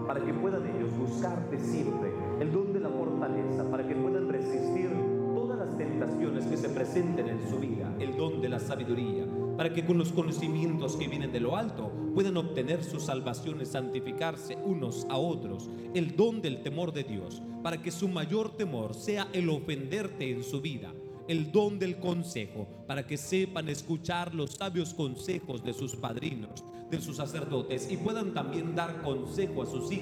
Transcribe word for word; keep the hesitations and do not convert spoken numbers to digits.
para que puedan ellos buscarte siempre, el don de la fortaleza, para que puedan resistir todas las tentaciones que se presenten en su vida, el don de la sabiduría, para que con los conocimientos que vienen de lo alto puedan obtener su salvación y santificarse unos a otros, el don del temor de Dios, para que su mayor temor sea el ofenderte en su vida, el don del consejo, para que sepan escuchar los sabios consejos de sus padrinos, de sus sacerdotes, y puedan también dar consejo a sus hijos